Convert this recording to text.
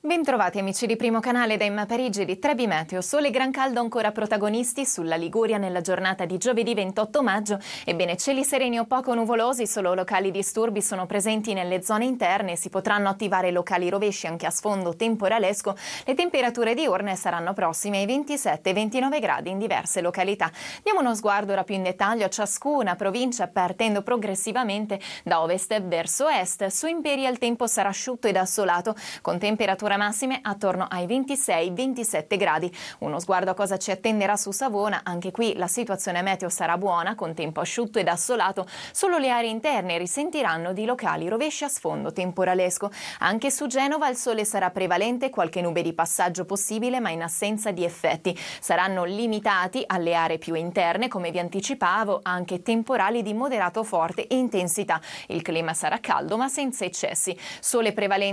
Bentrovati amici di Primo Canale da Emma Parigi di Trebi Meteo. Sole e gran caldo ancora protagonisti sulla Liguria nella giornata di giovedì 28 maggio. Ebbene, cieli sereni o poco nuvolosi, solo locali disturbi sono presenti nelle zone interne. Si potranno attivare locali rovesci anche a sfondo temporalesco. Le temperature diurne saranno prossime ai 27-29 gradi in diverse località. Diamo uno sguardo ora più in dettaglio a ciascuna provincia, partendo progressivamente da ovest verso est. Su Imperia il tempo sarà asciutto ed assolato, con temperature massime attorno ai 26-27 gradi. Uno sguardo a cosa ci attenderà su Savona. Anche qui la situazione meteo sarà buona, con tempo asciutto ed assolato. Solo le aree interne risentiranno di locali rovesci a sfondo temporalesco. Anche su Genova il sole sarà prevalente, qualche nube di passaggio possibile, ma in assenza di effetti. Saranno limitati alle aree più interne, come vi anticipavo, anche temporali di moderato forte intensità. Il clima sarà caldo ma senza eccessi. Sole prevalente